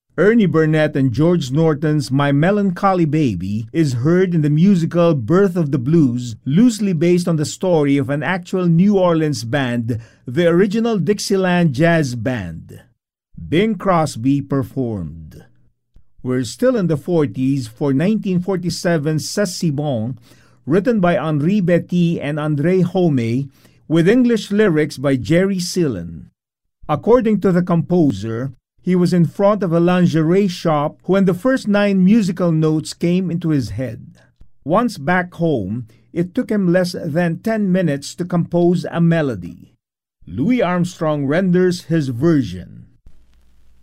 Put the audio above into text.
Ernie Burnett and George Norton's My Melancholy Baby is heard in the musical Birth of the Blues, loosely based on the story of an actual New Orleans band, the original Dixieland Jazz Band. Bing Crosby performed. We're still in the 40s for 1947's C'est Si Bon, written by Henri Betty and André Homé, with English lyrics by Jerry Seelan. According to the composer, he was in front of a lingerie shop when the first 9 musical notes came into his head. Once back home, it took him less than 10 minutes to compose a melody. Louis Armstrong renders his version.